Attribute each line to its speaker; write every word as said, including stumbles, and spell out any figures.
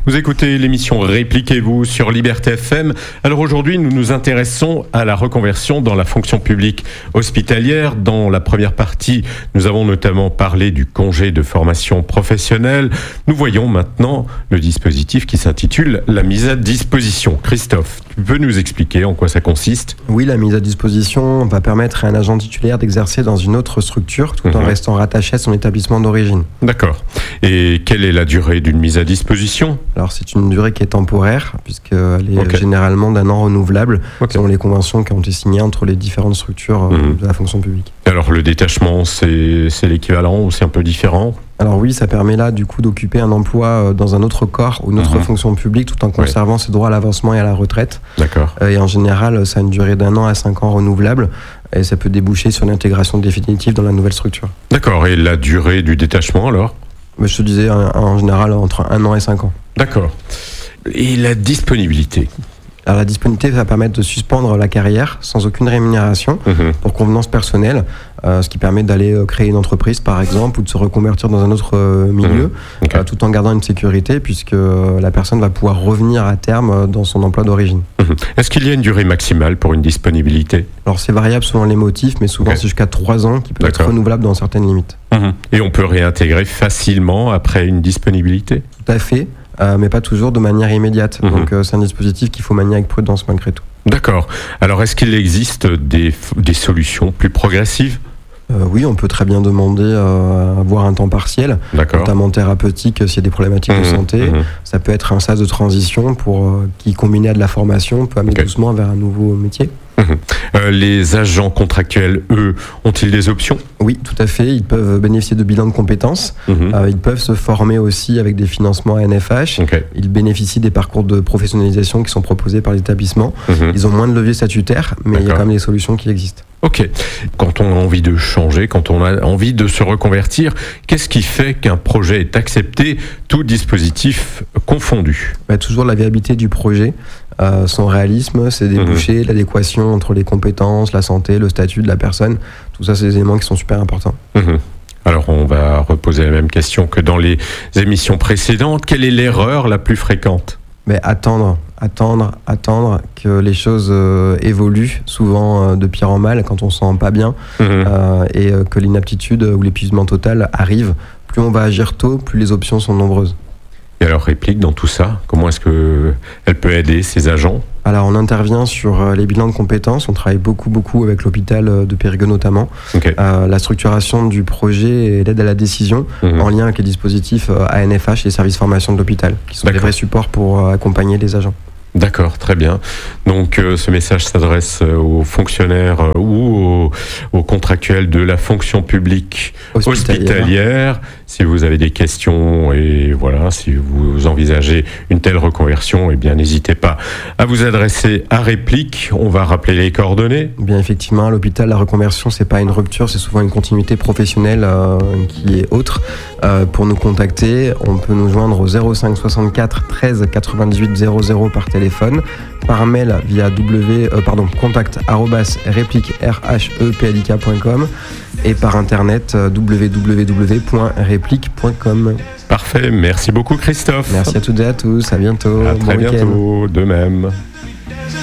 Speaker 1: Vous écoutez l'émission Répliquez-vous sur Liberté F M. Alors aujourd'hui, nous nous intéressons à la reconversion dans la fonction publique hospitalière. Dans la première partie, nous avons notamment parlé du congé de formation professionnelle. Nous voyons maintenant le dispositif qui s'intitule la mise à disposition. Christophe, tu peux nous expliquer en quoi ça consiste ?
Speaker 2: Oui, la mise à disposition va permettre à un agent titulaire d'exercer dans une autre structure tout mmh. en restant rattaché à son établissement d'origine.
Speaker 1: D'accord. Et quelle est la durée d'une mise à disposition ?
Speaker 2: Alors c'est une durée qui est temporaire puisqu'elle est okay. généralement d'un an renouvelable okay. selon les conventions qui ont été signées entre les différentes structures mmh. de la fonction publique.
Speaker 1: Alors le détachement, c'est, c'est l'équivalent ou c'est un peu différent ?
Speaker 2: Alors oui, ça permet là du coup d'occuper un emploi dans un autre corps ou une autre mmh. fonction publique tout en conservant ouais. ses droits à l'avancement et à la retraite.
Speaker 1: D'accord.
Speaker 2: Et en général, ça a une durée d'un an à cinq ans renouvelable et ça peut déboucher sur l'intégration définitive dans la nouvelle structure.
Speaker 1: D'accord. Et la durée du détachement alors ?
Speaker 2: Mais je te disais en général entre un an et cinq ans.
Speaker 1: D'accord. Et la disponibilité ?
Speaker 2: Alors la disponibilité va permettre de suspendre la carrière sans aucune rémunération mmh. pour convenance personnelle, euh, ce qui permet d'aller euh, créer une entreprise par exemple ou de se reconvertir dans un autre euh, milieu mmh. okay. euh, tout en gardant une sécurité puisque euh, la personne va pouvoir revenir à terme euh, dans son emploi d'origine.
Speaker 1: Mmh. Est-ce qu'il y a une durée maximale pour une disponibilité ?
Speaker 2: Alors c'est variable selon les motifs mais souvent okay. c'est jusqu'à trois ans qui peut D'accord. être renouvelable dans certaines limites.
Speaker 1: Mmh. Et on peut réintégrer facilement après une disponibilité ?
Speaker 2: Tout à fait. Euh, mais pas toujours de manière immédiate. Mmh. Donc euh, c'est un dispositif qu'il faut manier avec prudence malgré tout.
Speaker 1: D'accord. Alors est-ce qu'il existe des, des solutions plus progressives ?
Speaker 2: Euh, oui, on peut très bien demander euh, à avoir un temps partiel,
Speaker 1: D'accord.
Speaker 2: notamment thérapeutique s'il y a des problématiques mmh, de santé. Mmh. Ça peut être un sas de transition pour, euh, qui, combiné à de la formation, peut amener okay. doucement vers un nouveau métier.
Speaker 1: Mmh. Euh, les agents contractuels, eux, ont-ils des options ?
Speaker 2: Oui, tout à fait. Ils peuvent bénéficier de bilans de compétences. Mmh. Euh, ils peuvent se former aussi avec des financements à N F H. Okay. Ils bénéficient des parcours de professionnalisation qui sont proposés par l'établissement. Mmh. Ils ont moins de leviers statutaires, mais D'accord. il y a quand même des solutions qui existent.
Speaker 1: Ok. Quand on a envie de changer, quand on a envie de se reconvertir, qu'est-ce qui fait qu'un projet est accepté, tout dispositif confondu ?
Speaker 2: Bah, toujours la viabilité du projet. Euh, son réalisme, ses débouchés, mmh. l'adéquation entre les compétences, la santé, le statut de la personne, tout ça c'est des éléments qui sont super importants.
Speaker 1: Mmh. Alors on va reposer la même question que dans les émissions précédentes. Quelle est l'erreur la plus fréquente ?
Speaker 2: Mais attendre, attendre, attendre que les choses euh, évoluent, souvent euh, de pire en mal quand on se sent pas bien mmh. euh, et euh, que l'inaptitude ou l'épuisement total arrive. Plus on va agir tôt, plus les options sont nombreuses.
Speaker 1: Et alors, réplique dans tout ça, comment est-ce qu'elle peut aider ces agents ?
Speaker 2: Alors, on intervient sur les bilans de compétences. On travaille beaucoup, beaucoup avec l'hôpital de Périgueux notamment. Okay. Euh, la structuration du projet et l'aide à la décision mmh. en lien avec les dispositifs A N F H et les services formation de l'hôpital, qui sont D'accord. des vrais supports pour accompagner les agents.
Speaker 1: D'accord, très bien. Donc euh, ce message s'adresse aux fonctionnaires euh, ou aux, aux contractuels de la fonction publique hospitalière. hospitalière. Si vous avez des questions et voilà, si vous envisagez une telle reconversion, eh bien n'hésitez pas à vous adresser à Réplique. On va rappeler les coordonnées.
Speaker 2: Bien effectivement, à l'hôpital, la reconversion c'est pas une rupture, c'est souvent une continuité professionnelle euh, qui est autre. Euh, pour nous contacter, on peut nous joindre au zéro cinq soixante-quatre treize quatre-vingt-dix-huit zéro zéro par téléphone, par mail via w euh, pardon contact arobase réplique r h e p l i k point com et par internet euh, w w w point réplique point com.
Speaker 1: Parfait, merci beaucoup Christophe.
Speaker 2: Merci à toutes et à tous, à bientôt.
Speaker 1: À très
Speaker 2: bon
Speaker 1: bientôt, de même.